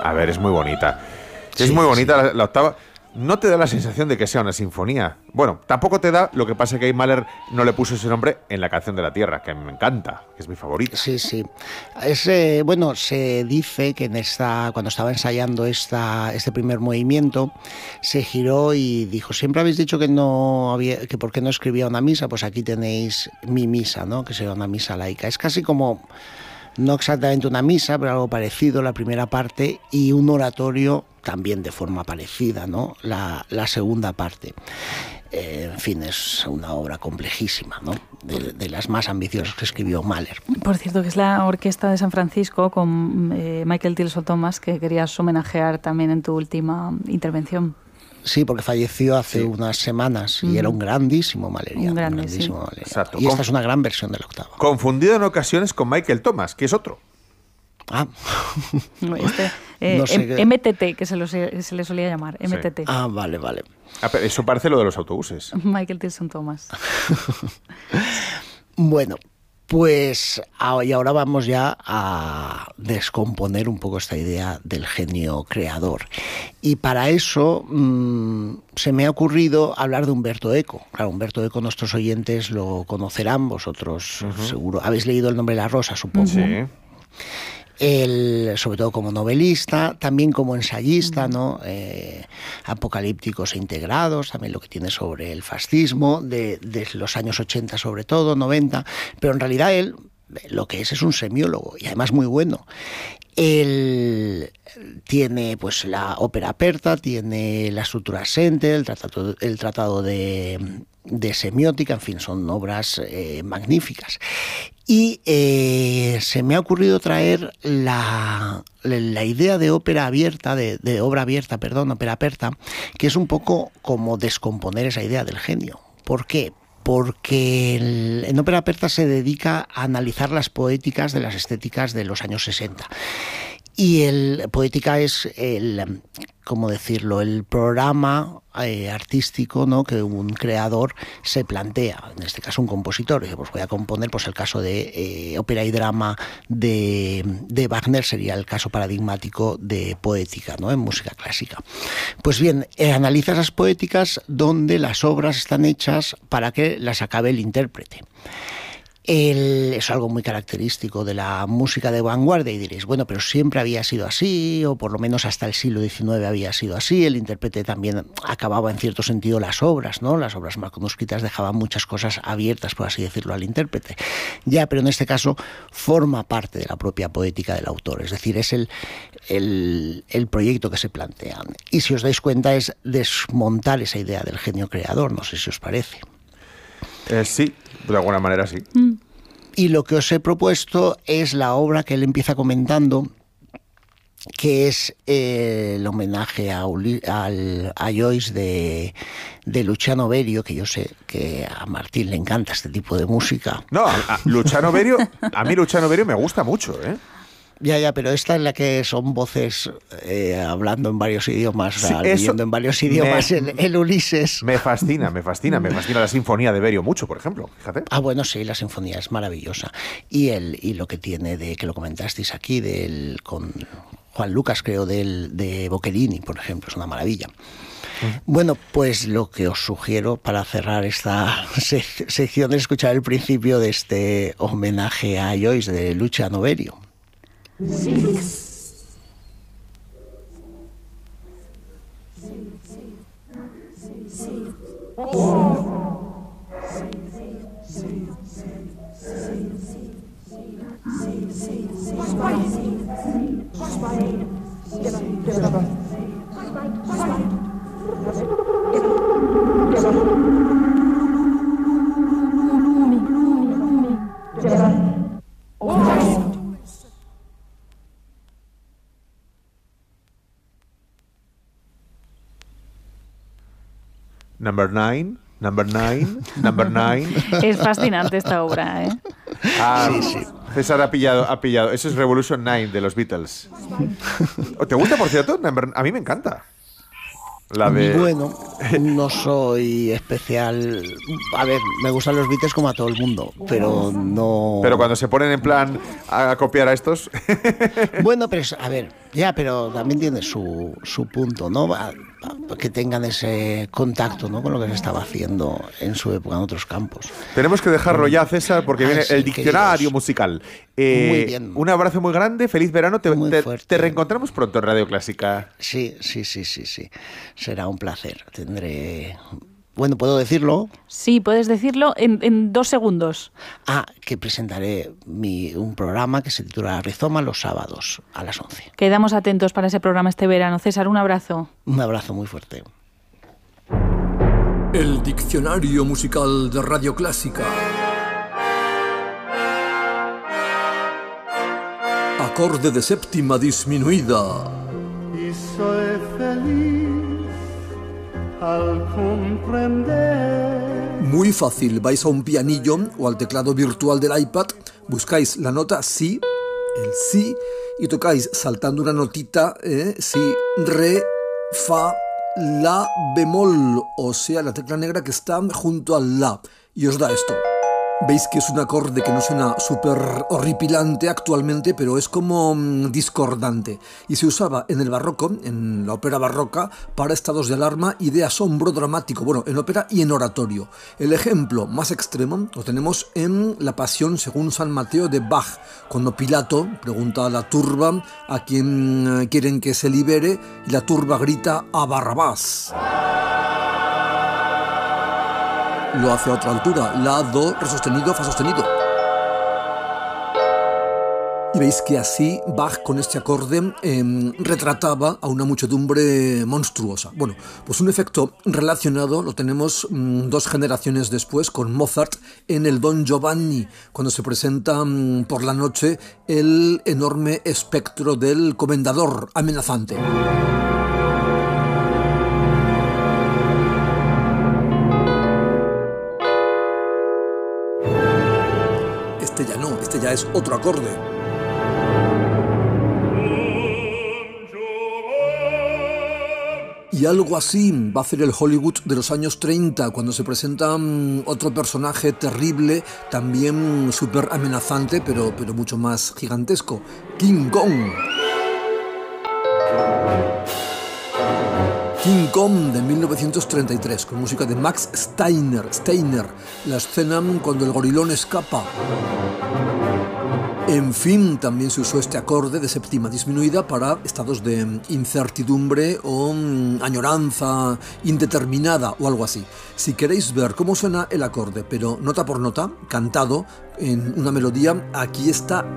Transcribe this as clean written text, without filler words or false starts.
A ver, es muy bonita. Es muy bonita la octava. No te da la sensación de que sea una sinfonía. Bueno, tampoco te da, lo que pasa es que Mahler no le puso ese nombre en La canción de la Tierra, que a mí me encanta, que es mi favorita. Sí. Bueno, se dice que cuando estaba ensayando este primer movimiento, se giró y dijo, siempre habéis dicho que por qué no escribía una misa, pues aquí tenéis mi misa, ¿no? Que sería una misa laica. Es casi como, no exactamente una misa, pero algo parecido, la primera parte, y un oratorio también de forma parecida, ¿no? La segunda parte. En fin, es una obra complejísima, ¿no? De las más ambiciosas que escribió Mahler. Por cierto, que es la Orquesta de San Francisco con Michael Tilson Thomas, que querías homenajear también en tu última intervención. Sí, porque falleció hace unas semanas y era un grandísimo mahleriano. Maleriano. Exacto. Y esta es una gran versión del octavo. Confundido en ocasiones con Michael Thomas, que es otro. Ah. No sé MTT, que se le solía llamar, MTT. Sí. Ah, vale. Pero eso parece lo de los autobuses. Michael Tilson Thomas. Bueno, pues ahora vamos ya a descomponer un poco esta idea del genio creador. Y para eso se me ha ocurrido hablar de Umberto Eco. Claro, Umberto Eco, nuestros oyentes lo conocerán, vosotros seguro. Habéis leído El nombre de la rosa, supongo. Sí. Él, sobre todo como novelista, también como ensayista, ¿no? Apocalípticos e integrados, también lo que tiene sobre el fascismo, de los años 80 sobre todo, 90, pero en realidad él lo que es un semiólogo y además muy bueno. Él tiene pues la ópera aperta, tiene la estructura assente, el tratado de semiótica, en fin, son obras magníficas. Y se me ha ocurrido traer la idea de ópera abierta, de obra abierta, ópera aperta, que es un poco como descomponer esa idea del genio. ¿Por qué? Porque en ópera aperta se dedica a analizar las poéticas de las estéticas de los años 60. Y poética es ¿cómo decirlo?, el programa artístico, ¿no?, que un creador se plantea, en este caso un compositor. Pues voy a componer, pues el caso de ópera y drama de Wagner sería el caso paradigmático de poética, ¿no?, en música clásica. Pues bien, analiza esas poéticas donde las obras están hechas para que las acabe el intérprete. Es algo muy característico de la música de vanguardia y diréis, bueno, pero siempre había sido así, o por lo menos hasta el siglo XIX había sido así. El intérprete también acababa en cierto sentido las obras, ¿no? Las obras manuscritas dejaban muchas cosas abiertas, por así decirlo, al intérprete. Ya, pero en este caso forma parte de la propia poética del autor, es decir, es el proyecto que se plantean. Y si os dais cuenta es desmontar esa idea del genio creador, no sé si os parece. Sí, de alguna manera sí. Y lo que os he propuesto es la obra que él empieza comentando, que es el homenaje a Joyce de Luciano Berio, que yo sé que a Martín le encanta este tipo de música. No, a mí Luciano Berio me gusta mucho, ¿eh? Ya, pero esta es la que son voces hablando en varios idiomas, sí, leyendo en varios idiomas el Ulises. Me fascina la sinfonía de Berio mucho, por ejemplo, fíjate. Ah, bueno, sí, la sinfonía es maravillosa. Y lo que tiene que lo comentasteis aquí, con Juan Lucas, creo, de Boccherini, por ejemplo, es una maravilla. Bueno, pues lo que os sugiero para cerrar esta sección es escuchar el principio de este homenaje a Joyce de Luciano Berio. Number nine. Es fascinante esta obra, ¿eh? Sí. César ha pillado. Eso es Revolution 9 de los Beatles. ¿Te gusta, por cierto? A mí me encanta. La de... Bueno, no soy especial. A ver, me gustan los Beatles como a todo el mundo, pero no... Pero cuando se ponen en plan a copiar a estos... Bueno, pero a ver, ya, pero también tiene su punto, ¿no? Que tengan ese contacto, ¿no?, con lo que se estaba haciendo en su época en otros campos. Tenemos que dejarlo ya, César, porque viene sí, el diccionario queridos. musical. Muy bien. Un abrazo muy grande, feliz verano. Muy fuerte. Te reencontramos pronto en Radio Clásica. Sí. Será un placer. Tendré... Bueno, ¿puedo decirlo? Sí, puedes decirlo en 2 segundos. Que presentaré un programa que se titula Rizoma los sábados a las 11. Quedamos atentos para ese programa este verano. César, un abrazo. Un abrazo muy fuerte. El diccionario musical de Radio Clásica. Acorde de séptima disminuida. Y soy feliz al comprender. Muy fácil, vais a un pianillo o al teclado virtual del iPad, buscáis la nota si, el si, y tocáis saltando una notita, si, re, fa, la bemol, o sea, la tecla negra que está junto al la, y os da esto. Veis que es un acorde que no suena súper horripilante actualmente, pero es como discordante. Y se usaba en el barroco, en la ópera barroca, para estados de alarma y de asombro dramático. Bueno, en ópera y en oratorio. El ejemplo más extremo lo tenemos en La Pasión según San Mateo de Bach, cuando Pilato pregunta a la turba a quién quieren que se libere, y la turba grita a Barrabás. Lo hace a otra altura, la, do, re sostenido, fa sostenido. Y veis que así Bach con este acorde retrataba a una muchedumbre monstruosa. Bueno, pues un efecto relacionado lo tenemos 2 generaciones después con Mozart en el Don Giovanni, cuando se presenta por la noche el enorme espectro del comendador amenazante. Este ya es otro acorde. Y algo así va a hacer el Hollywood de los años 30, cuando se presenta otro personaje terrible, también súper amenazante, pero mucho más gigantesco, King Kong. King Kong de 1933, con música de Max Steiner, la escena cuando el gorilón escapa. En fin, también se usó este acorde de séptima disminuida para estados de incertidumbre o añoranza indeterminada o algo así. Si queréis ver cómo suena el acorde, pero nota por nota, cantado en una melodía, aquí está